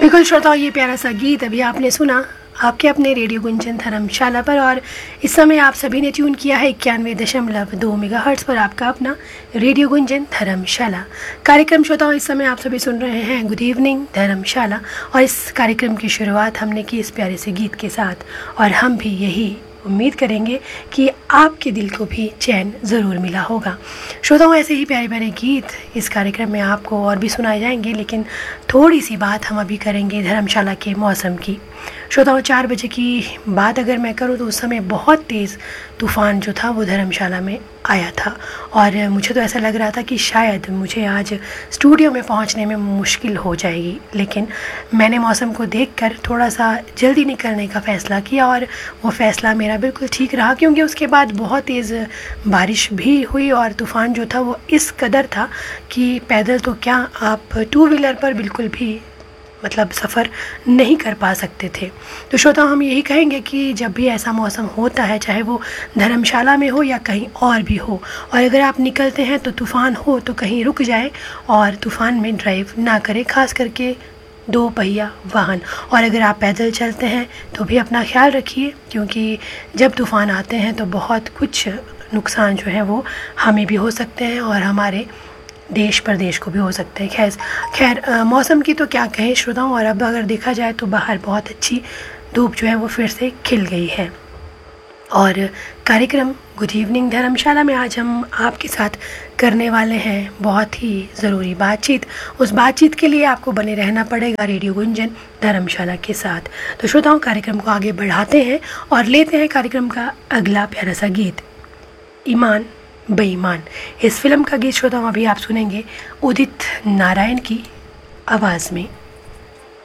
बिल्कुल श्रोताओं, ये प्यारा सा गीत अभी आपने सुना आपके अपने रेडियो गुंजन धर्मशाला पर। और इस समय आप सभी ने ट्यून किया है 91.2 मेगाहर्ट्ज़ पर आपका अपना रेडियो गुंजन धर्मशाला कार्यक्रम। श्रोताओं, इस समय आप सभी सुन रहे हैं गुड इवनिंग धर्मशाला, और इस कार्यक्रम की शुरुआत हमने की इस प्यारे से गीत के साथ, और हम भी यही उम्मीद करेंगे कि आपके दिल को भी चैन ज़रूर मिला होगा। श्रोताओं, ऐसे ही प्यारे प्यारे गीत इस कार्यक्रम में आपको और भी सुनाए जाएंगे, लेकिन थोड़ी सी बात हम अभी करेंगे धर्मशाला के मौसम की। श्रोताओं, 4 बजे की बात अगर मैं करूं तो उस समय बहुत तेज़ तूफ़ान जो था वो धर्मशाला में आया था, और मुझे तो ऐसा लग रहा था कि शायद मुझे आज स्टूडियो में पहुंचने में मुश्किल हो जाएगी, लेकिन मैंने मौसम को देखकर थोड़ा सा जल्दी निकलने का फ़ैसला किया, और वो फ़ैसला मेरा बिल्कुल ठीक रहा, क्योंकि उसके बाद बहुत तेज़ बारिश भी हुई और तूफ़ान जो था वो इस कदर था कि पैदल तो क्या, आप 2 व्हीलर पर बिल्कुल भी मतलब सफ़र नहीं कर पा सकते थे। तो श्रोता, हम यही कहेंगे कि जब भी ऐसा मौसम होता है, चाहे वो धर्मशाला में हो या कहीं और भी हो, और अगर आप निकलते हैं तो तूफ़ान हो तो कहीं रुक जाए और तूफ़ान में ड्राइव ना करें, ख़ास करके 2 पहिया वाहन। और अगर आप पैदल चलते हैं तो भी अपना ख्याल रखिए, क्योंकि जब तूफ़ान आते हैं तो बहुत कुछ नुकसान जो है वो हमें भी हो सकते हैं और हमारे देश प्रदेश को भी हो सकते हैं। खैर मौसम की तो क्या कहें श्रोताओं, और अब अगर देखा जाए तो बाहर बहुत अच्छी धूप जो है वो फिर से खिल गई है। और कार्यक्रम गुड इवनिंग धर्मशाला में आज हम आपके साथ करने वाले हैं बहुत ही ज़रूरी बातचीत। उस बातचीत के लिए आपको बने रहना पड़ेगा रेडियो गुंजन धर्मशाला के साथ। तो श्रोताओं, कार्यक्रम को आगे बढ़ाते हैं और लेते हैं कार्यक्रम का अगला प्यारा सा गीत, ईमान बेईमान। इस फिल्म का गीत श्रोताओं अभी आप सुनेंगे उदित नारायण की आवाज़ में।